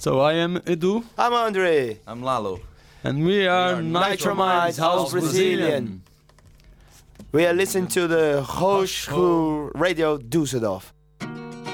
So I am Edu. I'm Andre. I'm Lalo. And we are Nitromite House Brazilian. We are listening to the Hochschul Radio Düsseldorf.